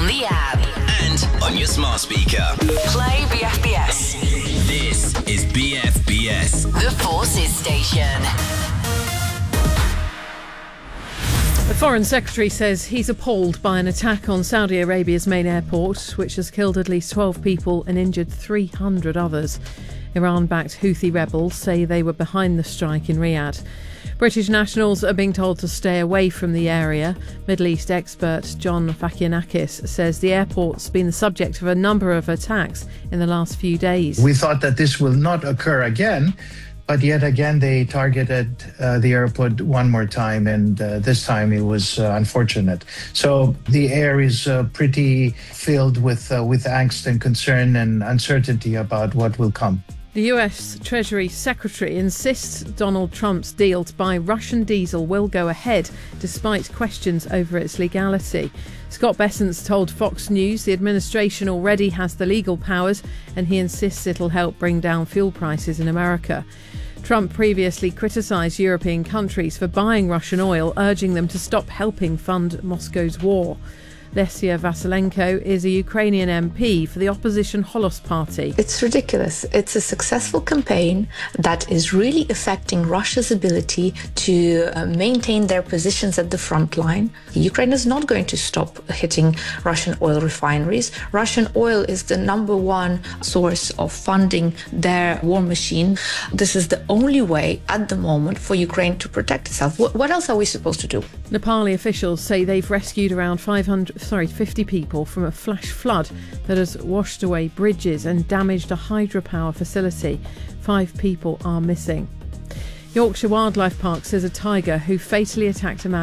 the app and on your smart speaker. Play BFBS. This is BFBS. The Forces Station. The Foreign Secretary says he's appalled by an attack on Saudi Arabia's main airport, which has killed at least 12 people and injured 300 others. Iran-backed Houthi rebels say they were behind the strike in Riyadh. British nationals are being told to stay away from the area. Middle East expert John Fakianakis says the airport's been the subject of a number of attacks in the last few days. We thought that this will not occur again, but yet again they targeted the airport one more time, and this time it was unfortunate. So the air is pretty filled with angst and concern and uncertainty about what will come. The US Treasury Secretary insists Donald Trump's deal to buy Russian diesel will go ahead despite questions over its legality. Scott Bessent told Fox News the administration already has the legal powers, and he insists it'll help bring down fuel prices in America. Trump previously criticised European countries for buying Russian oil, urging them to stop helping fund Moscow's war. Lesia Vasilenko is a Ukrainian MP for the opposition Holos Party. It's ridiculous. It's a successful campaign that is really affecting Russia's ability to maintain their positions at the front line. Ukraine is not going to stop hitting Russian oil refineries. Russian oil is the number one source of funding their war machine. This is the only way at the moment for Ukraine to protect itself. What else are we supposed to do? Nepali officials say they've rescued around 50 people from a flash flood that has washed away bridges and damaged a hydropower facility. 5 people are missing. Yorkshire Wildlife Park says a tiger who fatally attacked a man